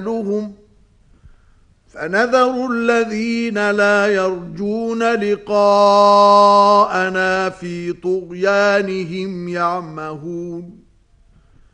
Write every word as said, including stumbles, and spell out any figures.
لهم فنذر الذين لا يرجون لقاءنا في طغيانهم يعمهون